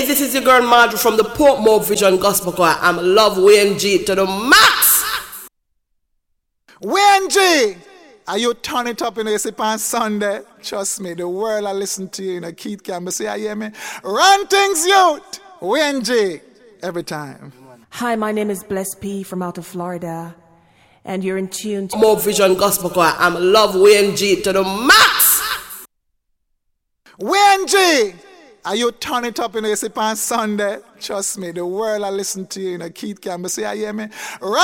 Hey, this is your girl Marjorie from the Portmore Vision Gospel Choir. I'm love Wayne G to the max. Wayne G, are you turn it up in the sip on Sunday? Trust me, the world I listen to you, Keith Campbell say, I hear me. Run things, youth. Wayne G, every time. Hi, my name is Bless P from out of Florida, and you're in tune to Portmore Vision Gospel Choir. I'm love Wayne G to the max. Wayne G, are you turn it up in the sip on Sunday? Trust me, the world I listen to you, Keith Campbell say, I hear me.